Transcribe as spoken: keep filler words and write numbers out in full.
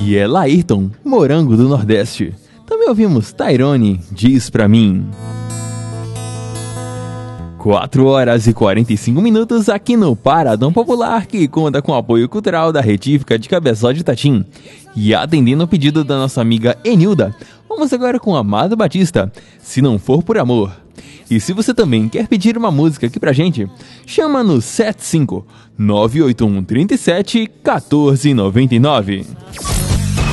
E é Laírton, Morango do Nordeste. Também ouvimos Tairone, Diz Pra Mim. quatro horas e quarenta e cinco minutos aqui no Paradão Popular, que conta com o apoio cultural da Retífica de Cabeçó de Itatim. E atendendo o pedido da nossa amiga Enilda, vamos agora com Amado Batista, Se Não For Por Amor. E se você também quer pedir uma música aqui pra gente, chama no sete cinco nove oito um três sete um quatro nove nove.